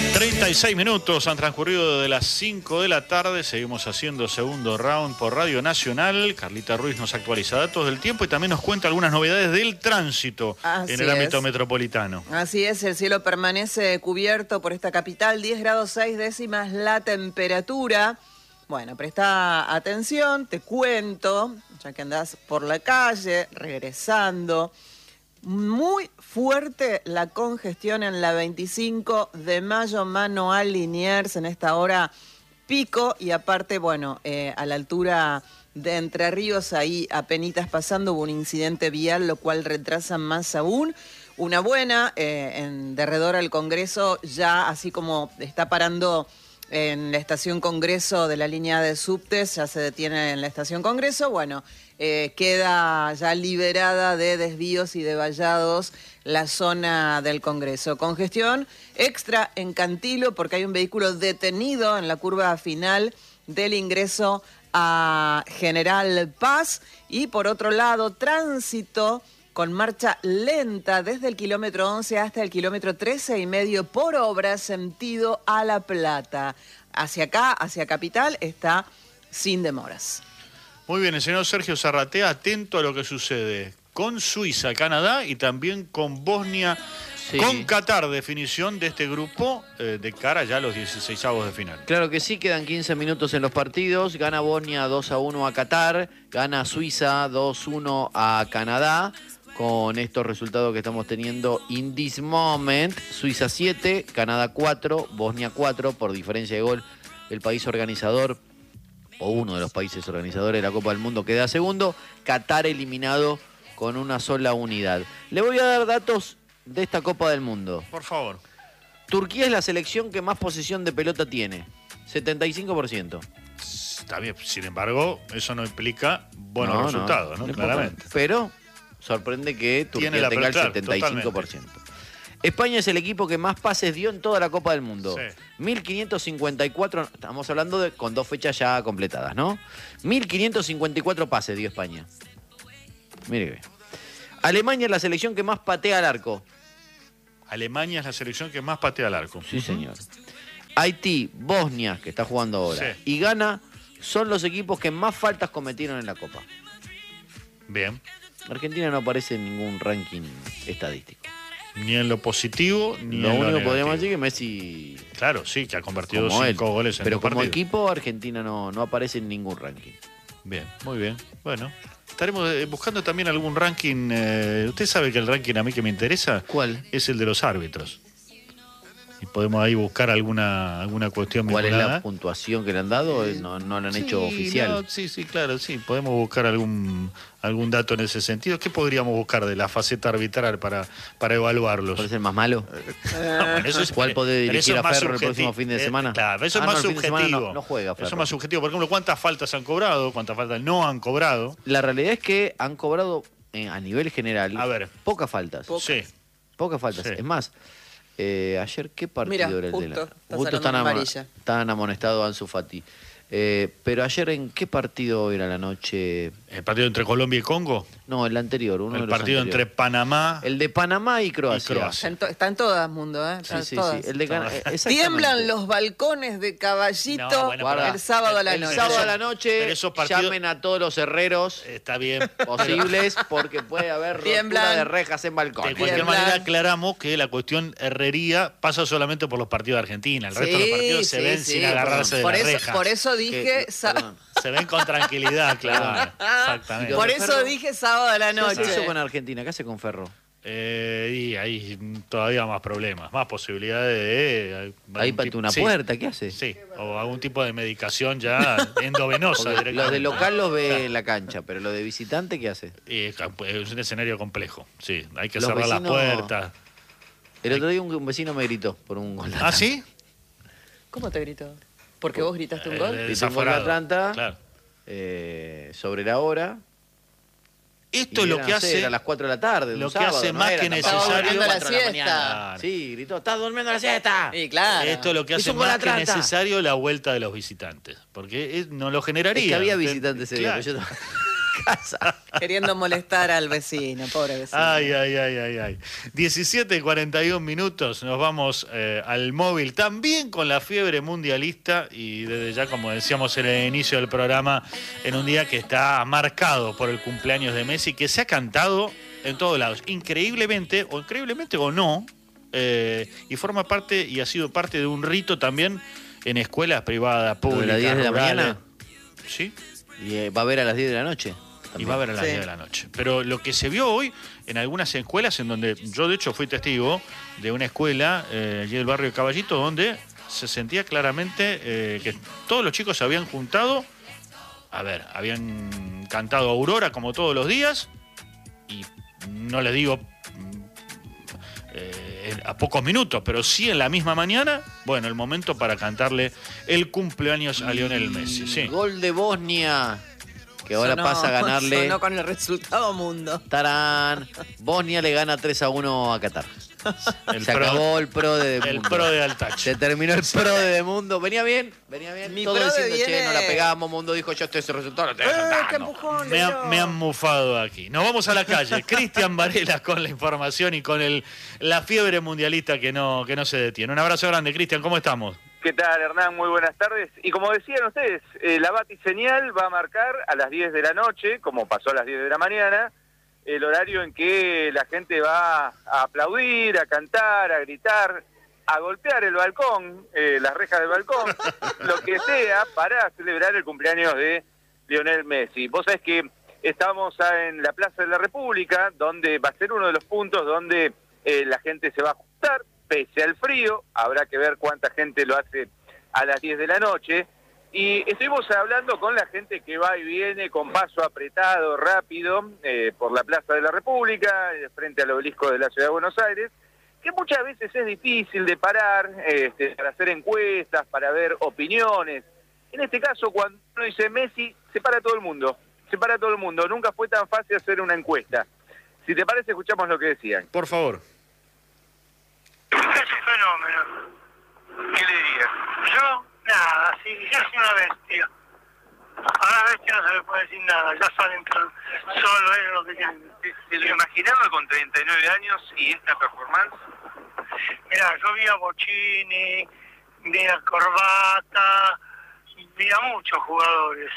36 minutos han transcurrido de las 5 de la tarde. Seguimos haciendo segundo round por Radio Nacional. Carlita Ruiz nos actualiza datos del tiempo y también nos cuenta algunas novedades del tránsito en el ámbito metropolitano. Así es, el cielo permanece cubierto por esta capital, 10 grados 6 décimas la temperatura. Bueno, presta atención, te cuento, ya que andás por la calle, regresando. Muy fuerte la congestión en la 25 de mayo, mano a Liniers, en esta hora pico, y aparte, bueno, a la altura de Entre Ríos, ahí apenitas pasando, hubo un incidente vial, lo cual retrasa más aún. Una buena, en derredor al Congreso, ya así como está parando en la estación Congreso de la línea de subtes, ya se detiene en la estación Congreso, bueno, queda ya liberada de desvíos y de vallados la zona del Congreso. Congestión extra en Cantilo porque hay un vehículo detenido en la curva final del ingreso a General Paz, y por otro lado, tránsito con marcha lenta desde el kilómetro 11 hasta el kilómetro 13,5 por obra sentido a La Plata. Hacia acá, hacia Capital, está sin demoras. Muy bien, el señor Sergio Zarratea, atento a lo que sucede con Suiza, Canadá y también con Bosnia, sí, con Qatar, definición de este grupo de cara ya a los 16avos de final. Claro que sí, quedan 15 minutos en los partidos. Gana Bosnia 2-1 a Qatar, gana Suiza 2-1 a Canadá. Con estos resultados que estamos teniendo in this moment, Suiza 7, Canadá 4, Bosnia 4, por diferencia de gol, el país organizador, o uno de los países organizadores de la Copa del Mundo, queda segundo. Qatar eliminado con una sola unidad. Le voy a dar datos de esta Copa del Mundo. Por favor. Turquía es la selección que más posesión de pelota tiene, 75%. Está bien, sin embargo, eso no implica buenos resultados, ¿no? Claramente. Pero sorprende que Turquía tenga el 75%. Totalmente. España es el equipo que más pases dio en toda la Copa del Mundo. Sí. 1.554, estamos hablando con 2 fechas ya completadas, ¿no? 1.554 pases dio España. Mire que bien. Alemania es la selección que más patea al arco. Alemania es la selección que más patea al arco. Sí, señor. Haití, Bosnia, que está jugando ahora, sí, y Ghana son los equipos que más faltas cometieron en la Copa. Bien. Argentina no aparece en ningún ranking estadístico. Ni en lo positivo, ni en lo único negativo. Podríamos decir que Messi... Claro, sí, que ha convertido 5 goles en 2 partidos. Pero como equipo, Argentina no aparece en ningún ranking. Bien, muy bien. Bueno, estaremos buscando también algún ranking. Usted sabe que el ranking a mí que me interesa... ¿Cuál? Es el de los árbitros. Y podemos ahí buscar alguna cuestión vinculada. ¿Cuál es la ¿eh? puntuación que le han dado? No lo han hecho oficial. No, sí, claro, sí. Podemos buscar algún dato en ese sentido. ¿Qué podríamos buscar de la faceta arbitral para evaluarlos? ¿Puede ser más malo? Bueno, eso es, ¿Cuál puede dirigir a Ferro el próximo fin de semana? Claro, eso es más subjetivo. No juega Ferro. Eso es más subjetivo. Por ejemplo, ¿cuántas faltas han cobrado? ¿Cuántas faltas no han cobrado? La realidad es que han cobrado a nivel general pocas faltas. Sí. Pocas faltas. Sí. Es más... ayer, ¿qué partido era el de la? Justo están amonestados Ansu Fati. Pero ayer, ¿en qué partido era la noche? ¿El partido entre Colombia y Congo? No, el anterior. El partido entre Panamá. El de Panamá y Croacia. Está en todas, mundo, ¿eh? Sí. El de tiemblan los balcones de Caballito el sábado a la noche. El sábado a la noche, llamen a todos los herreros. Está bien. Posibles, porque puede haber rotura de rejas en balcones. De cualquier manera, aclaramos que la cuestión herrería pasa solamente por los partidos de Argentina. El resto de los partidos se ven sin agarrarse de las rejas. Por eso dije... Se ven con tranquilidad, claro. Exactamente. Por eso dije sábado a la noche. ¿Qué hace con Argentina? ¿Qué hace con Ferro? Y ahí todavía más problemas, más posibilidades de... Ahí patea una puerta, ¿qué hace? Sí, o algún tipo de medicación ya endovenosa. Los de local los ve en la cancha, pero los de visitante, ¿qué hace? Es un escenario complejo, sí. Hay que cerrar las puertas. El otro día un vecino me gritó por un gol. ¿Ah, sí? ¿Cómo te gritó? ¿Porque vos gritaste un gol? Grité un gol de Atlanta, claro. Sobre la hora. Esto es lo que hace... a las 4 de la tarde, lo que hace más que necesario... la siesta. Sí, gritó, ¡estás durmiendo la siesta! Sí, claro. Esto es lo que hace más que necesario la vuelta de los visitantes. Porque no lo generaría. Es que había visitantes ese día. casa. Queriendo molestar al vecino, pobre vecino. Ay. 17:41, nos vamos al móvil, también con la fiebre mundialista, y desde ya, como decíamos en el inicio del programa, en un día que está marcado por el cumpleaños de Messi, que se ha cantado en todos lados, increíblemente o no, y forma parte y ha sido parte de un rito también en escuelas privadas, públicas, ¿A las 10 de la rurales. mañana? Sí. Y va a haber a las 10 de la noche. Y va a haber a las 10 de la noche. Pero lo que se vio hoy en algunas escuelas, en donde yo de hecho fui testigo de una escuela allí del barrio de Caballito, donde se sentía claramente que todos los chicos se habían juntado, habían cantado Aurora como todos los días, y no les digo a pocos minutos, pero sí en la misma mañana, bueno, el momento para cantarle el cumpleaños a Lionel Messi. Sí. Gol de Bosnia, que ahora pasa a ganarle. Sonó con el resultado mundo. ¡Tarán! Bosnia le gana 3-1 a Qatar. Se acabó el pro de Mundo. El pro de Altache. Se terminó el pro de Mundo. Venía bien. Mi Todo pro de diciendo, che, viene- no la pegamos. Mundo dijo, yo ese resultado lo estoy ¡Qué resultando. empujón! Me han mufado aquí. Nos vamos a la calle. Cristian Varela con la información y con la fiebre mundialista que no se detiene. Un abrazo grande, Cristian. ¿Cómo estamos? ¿Qué tal, Hernán? Muy buenas tardes. Y como decían ustedes, la batiseñal va a marcar a las 10 de la noche, como pasó a las 10 de la mañana, el horario en que la gente va a aplaudir, a cantar, a gritar, a golpear el balcón, las rejas del balcón, lo que sea, para celebrar el cumpleaños de Lionel Messi. Vos sabés que estamos en la Plaza de la República, donde va a ser uno de los puntos donde la gente se va a juntar, pese al frío. Habrá que ver cuánta gente lo hace a las 10 de la noche. Y estuvimos hablando con la gente que va y viene con paso apretado, rápido, por la Plaza de la República, frente al obelisco de la Ciudad de Buenos Aires, que muchas veces es difícil de parar, para hacer encuestas, para ver opiniones. En este caso, cuando uno dice Messi, se para todo el mundo. Nunca fue tan fácil hacer una encuesta. Si te parece, escuchamos lo que decían. Por favor. Es un fenómeno. ¿Qué le dirías? Yo, nada, sí, yo soy una bestia. A la bestia no se le puede decir nada, ya saben que solo es lo que quieren. ¿Se lo imaginaba con 39 años y esta performance? Mirá, yo vi a Bocini, vi a Corbata, vi a muchos jugadores.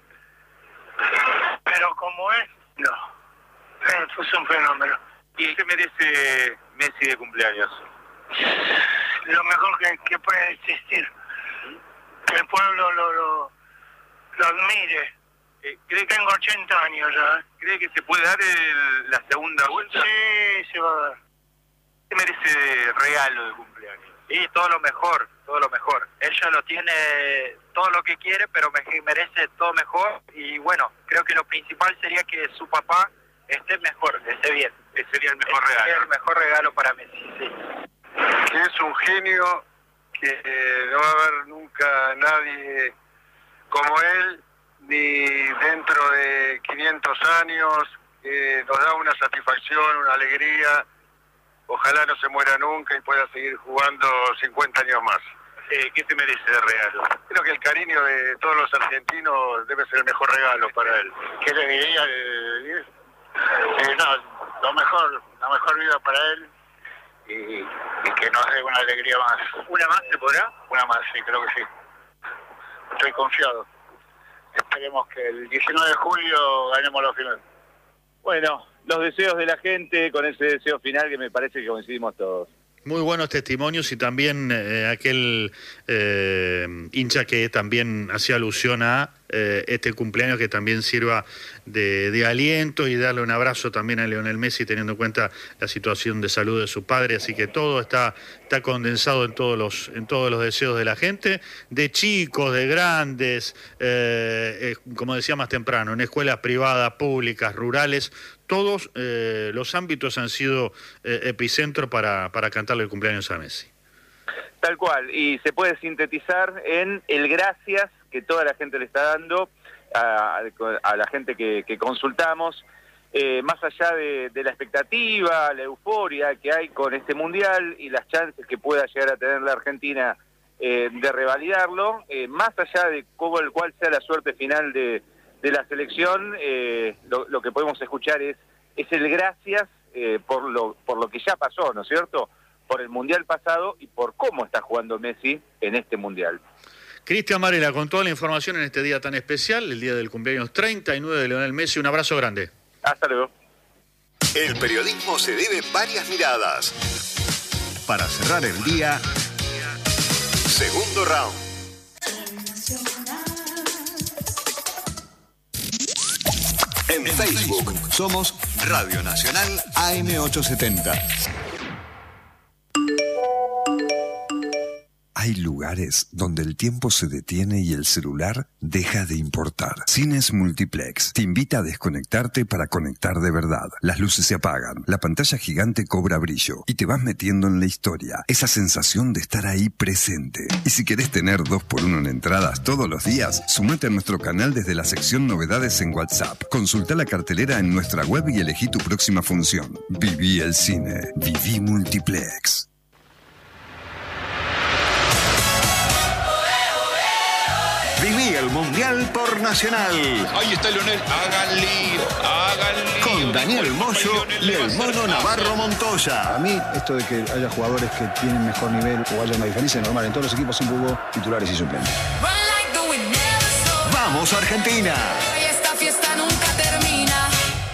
Pero como es, no. Es un fenómeno. ¿Y qué merece Messi de cumpleaños? Lo mejor que puede existir. Que el pueblo lo admire. ¿Cree que Tengo 80 años ya. cree que se puede dar la segunda vuelta? Sí, se va a dar. ¿Qué merece de regalo de cumpleaños? Y todo lo mejor, todo lo mejor. Ella lo tiene todo lo que quiere, pero merece todo mejor. Y bueno, creo que lo principal sería que su papá esté mejor, esté bien. Ese sería el mejor regalo. Es el mejor regalo para Messi, sí. Que es un genio, que no va a haber nunca nadie como él, ni dentro de 500 años, que nos da una satisfacción, una alegría. Ojalá no se muera nunca y pueda seguir jugando 50 años más. ¿Qué se merece de regalo? Creo que el cariño de todos los argentinos debe ser el mejor regalo para él. ¿Qué le diría? No, la mejor vida para él y que nos dé una alegría más. ¿Una más se podrá? Una más, sí, creo que sí. Estoy confiado. Esperemos que el 19 de julio ganemos la final. Bueno, los deseos de la gente con ese deseo final que me parece que coincidimos todos. Muy buenos testimonios, y también aquel hincha que también hacía alusión a este cumpleaños, que también sirva de aliento, y darle un abrazo también a Lionel Messi, teniendo en cuenta la situación de salud de su padre. Así que todo está condensado en todos los deseos de la gente, de chicos, de grandes, como decía más temprano, en escuelas privadas, públicas, rurales. Todos los ámbitos han sido epicentro para cantarle el cumpleaños a Messi. Tal cual, y se puede sintetizar en el gracias que toda la gente le está dando a la gente que consultamos, más allá de la expectativa, la euforia que hay con este Mundial y las chances que pueda llegar a tener la Argentina de revalidarlo, más allá de cuál sea la suerte final de de la selección, lo que podemos escuchar es el gracias por lo que ya pasó, ¿no es cierto? Por el Mundial pasado y por cómo está jugando Messi en este Mundial. Cristian Varela, con toda la información en este día tan especial, el día del cumpleaños 39 de Lionel Messi. Un abrazo grande. Hasta luego. El periodismo se debe varias miradas. Para cerrar el día, segundo round. En Facebook somos Radio Nacional AM870. Hay lugares donde el tiempo se detiene y el celular deja de importar. Cines Multiplex te invita a desconectarte para conectar de verdad. Las luces se apagan, la pantalla gigante cobra brillo y te vas metiendo en la historia. Esa sensación de estar ahí presente. Y si querés tener 2x1 en entradas todos los días, sumate a nuestro canal desde la sección Novedades en WhatsApp. Consulta la cartelera en nuestra web y elegí tu próxima función. Viví el cine. Viví Multiplex. Viví el Mundial por Nacional. Ahí está Lionel. Hagan lío. Con Daniel Moyo y el Mono Navarro Montoya. A mí, esto de que haya jugadores que tienen mejor nivel o haya una diferencia normal. En todos los equipos siempre hubo titulares y suplentes. ¡Vamos, Argentina! Esta fiesta nunca termina.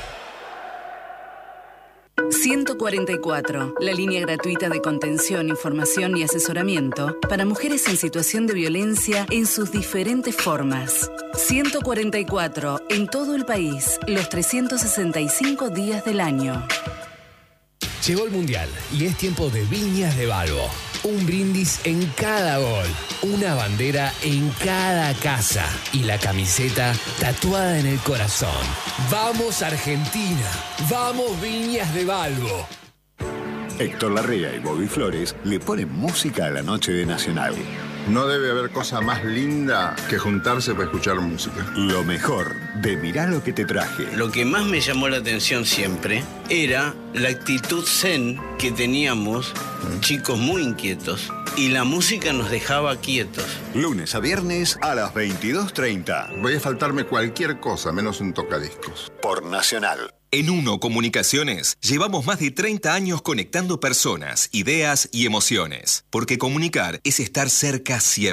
144, la línea gratuita de contención, información y asesoramiento para mujeres en situación de violencia en sus diferentes formas. 144, en todo el país, los 365 días del año. Llegó el Mundial y es tiempo de Viñas de Balbo. Un brindis en cada gol, una bandera en cada casa y la camiseta tatuada en el corazón. ¡Vamos Argentina! ¡Vamos Viñas de Balbo! Héctor Larrea y Bobby Flores le ponen música a la noche de Nacional. No debe haber cosa más linda que juntarse para escuchar música. Lo mejor de Mirá lo que te traje. Lo que más me llamó la atención siempre era la actitud zen que teníamos, chicos muy inquietos, y la música nos dejaba quietos. Lunes a viernes a las 22:30. Voy a faltarme cualquier cosa, menos un tocadiscos. Por Nacional. En Uno Comunicaciones llevamos más de 30 años conectando personas, ideas y emociones. Porque comunicar es estar cerca siempre.